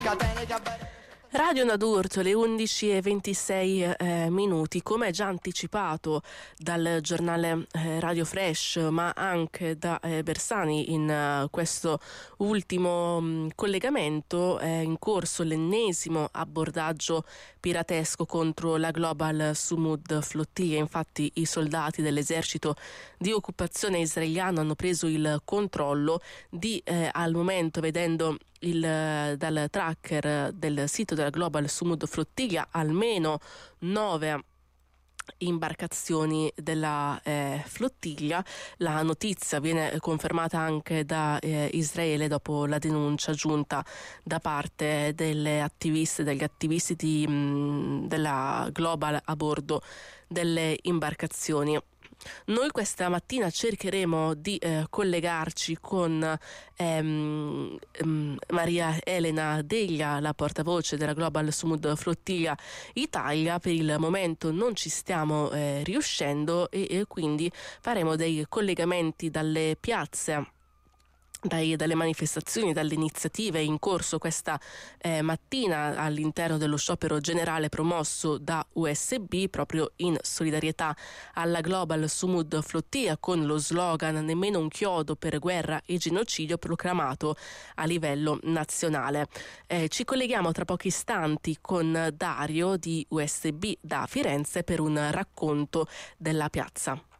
Radio Nadurto, le 11:26 minuti. Come già anticipato dal giornale Radio Fresh, ma anche da Bersani in questo ultimo collegamento, è in corso l'ennesimo abbordaggio piratesco contro la Global Sumud Flottiglia. Infatti i soldati dell'esercito di occupazione israeliano hanno preso il controllo di, al momento, vedendo dal tracker del sito della Global Sumud Flottiglia, almeno 9 imbarcazioni della flottiglia. La notizia viene confermata anche da Israele dopo la denuncia giunta da parte delle attiviste, degli attivisti della Global a bordo delle imbarcazioni. Noi questa mattina cercheremo di collegarci con Maria Elena Deglia, la portavoce della Global Sumud Flottiglia Italia. Per il momento non ci stiamo riuscendo e quindi faremo dei collegamenti dalle piazze, dalle manifestazioni, dalle iniziative in corso questa mattina all'interno dello sciopero generale promosso da USB, proprio in solidarietà alla Global Sumud Flottiglia, con lo slogan "Nemmeno un chiodo per guerra e genocidio", proclamato a livello nazionale. Ci colleghiamo tra pochi istanti con Dario di USB da Firenze per un racconto della piazza.